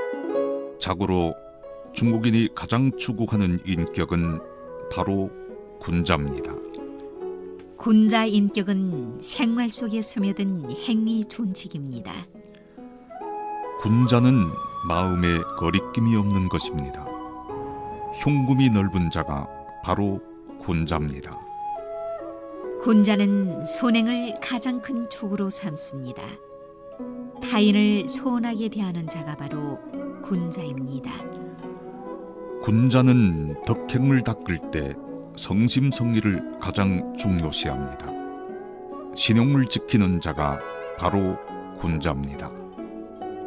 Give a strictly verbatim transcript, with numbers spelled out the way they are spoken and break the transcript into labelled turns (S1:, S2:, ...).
S1: 자고로 중국인이 가장 추구하는 인격은 바로 군자입니다.
S2: 군자 인격은 생활 속에 스며든 행위 준칙입니다.
S1: 군자는 마음에 거리낌이 없는 것입니다. 흉금이 넓은 자가 바로 군자입니다.
S2: 군자는 선행을 가장 큰 축으로 삼습니다. 타인을 소원하게 대하는 자가 바로 군자입니다.
S1: 군자는 덕행을 닦을 때 성심성의를 가장 중요시합니다. 신용을 지키는 자가 바로 군자입니다.